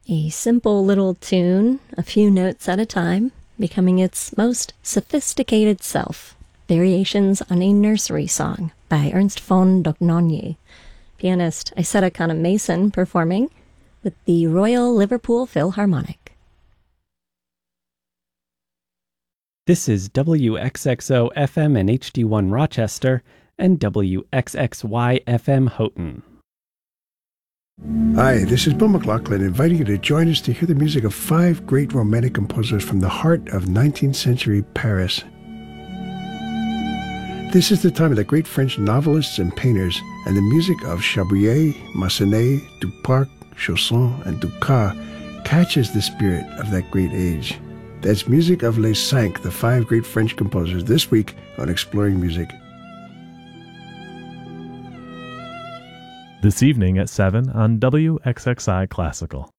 A simple little tune, a few notes at a time, becoming its most sophisticated self. Variations on a Nursery Song by Ernst von Dohnanyi. Pianist Isetta Kana-Mason performing with the Royal Liverpool Philharmonic. This is WXXO FM and HD1 Rochester and WXXY FM Houghton. Hi, this is Bill McLaughlin inviting you to join us to hear the music of 5 great romantic composers from the heart of 19th century Paris. This is the time of the great French novelists and painters, and the music of Chabrier, Massenet, Duparc, Chausson, and Dukas catches the spirit of that great age. That's music of Les Cinq, the 5 great French composers, this week on Exploring Music. This evening at 7 on WXXI Classical.